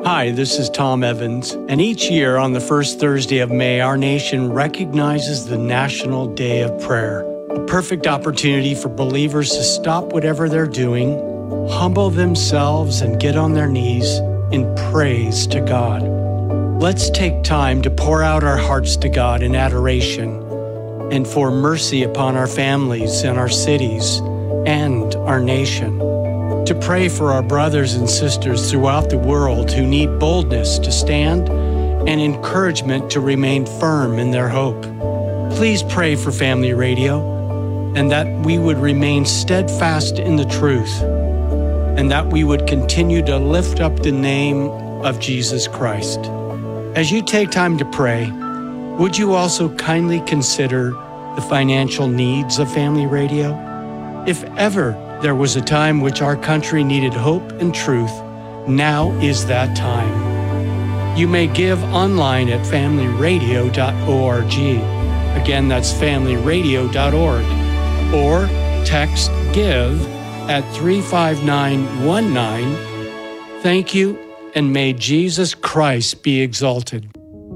Hi, this is Tom Evans, and each year on the first Thursday of May, our nation recognizes the National Day of Prayer, a perfect opportunity for believers to stop whatever they're doing, humble themselves, and get on their knees in praise to God. Let's take time to pour out our hearts to God in adoration and for mercy upon our families and our cities and our nation. To pray for our brothers and sisters throughout the world who need boldness to stand and encouragement to remain firm in their hope. Please pray for Family Radio and that we would remain steadfast in the truth and that we would continue to lift up the name of Jesus Christ. As you take time to pray, would you also kindly consider the financial needs of Family Radio? If ever there was a time which our country needed hope and truth, now is that time. You may give online at familyradio.org. Again, that's familyradio.org. Or text GIVE at 35919. Thank you, and may Jesus Christ be exalted.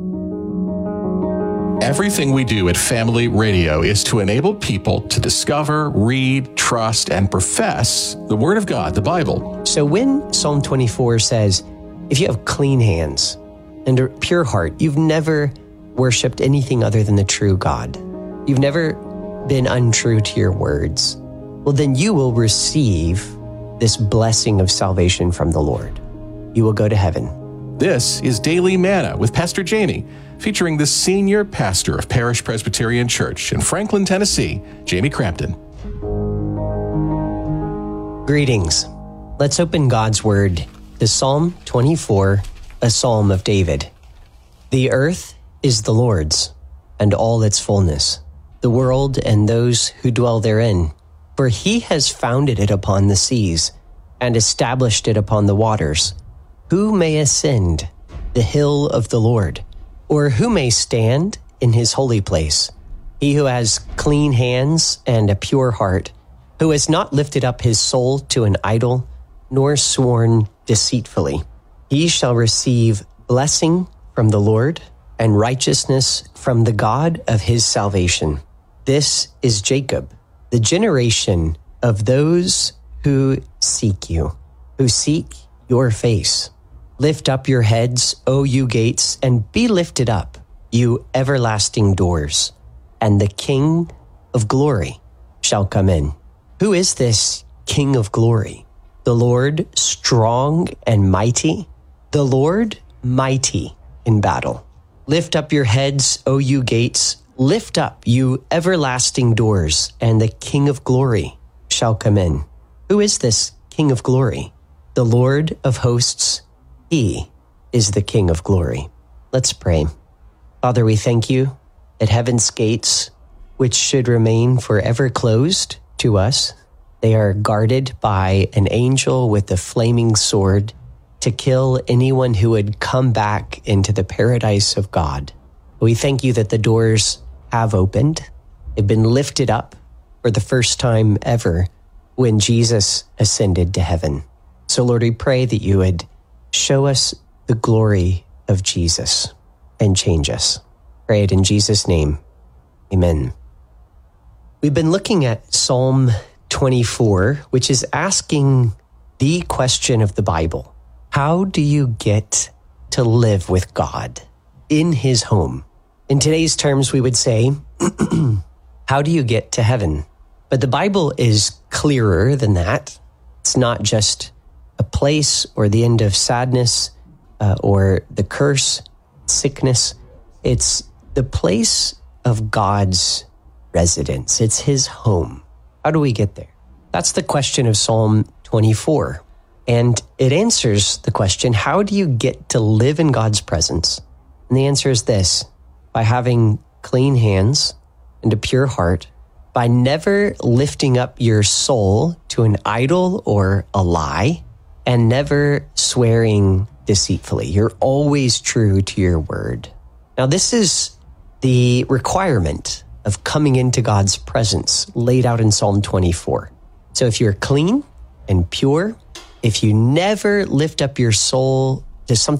Everything we do at Family Radio is to enable people to discover, read, trust, and profess the Word of God, the Bible. So when Psalm 24 says, if you have clean hands and a pure heart, you've never worshiped anything other than the true God. You've never been untrue to your words. Well, then you will receive this blessing of salvation from the Lord. You will go to heaven. This is Daily Manna with Pastor Jamie, featuring the senior pastor of Parish Presbyterian Church in Franklin, Tennessee, Jamie Crampton. Greetings. Let's open God's Word to Psalm 24, a psalm of David. The earth is the Lord's, and all its fullness, the world and those who dwell therein. For he has founded it upon the seas, and established it upon the waters. Who may ascend the hill of the Lord? Or who may stand in his holy place? He who has clean hands and a pure heart, who has not lifted up his soul to an idol, nor sworn deceitfully. He shall receive blessing from the Lord and righteousness from the God of his salvation. This is Jacob, the generation of those who seek you, who seek your face. Lift up your heads, O you gates, and be lifted up, you everlasting doors, and the King of glory shall come in. Who is this King of glory? The Lord strong and mighty, the Lord mighty in battle. Lift up your heads, O you gates, lift up, you everlasting doors, and the King of glory shall come in. Who is this King of glory? The Lord of hosts. He is the King of glory. Let's pray. Father, we thank you that heaven's gates, which should remain forever closed to us, they are guarded by an angel with a flaming sword to kill anyone who would come back into the paradise of God. We thank you that the doors have opened. They've been lifted up for the first time ever when Jesus ascended to heaven. So Lord, we pray that you would show us the glory of Jesus and change us. Pray it in Jesus' name. Amen. We've been looking at Psalm 24, which is asking the question of the Bible. How do you get to live with God in his home? In today's terms, we would say, how do you get to heaven? But the Bible is clearer than that. It's not just a place or the end of sadness or the curse, sickness. It's the place of God's residence. It's his home. How do we get there? That's the question of Psalm 24. And it answers the question, how do you get to live in God's presence? And the answer is this: by having clean hands and a pure heart, by never lifting up your soul to an idol or a lie, and never swearing deceitfully. You're always true to your word. Now, this is the requirement of coming into God's presence laid out in Psalm 24. So if you're clean and pure, if you never lift up your soul to something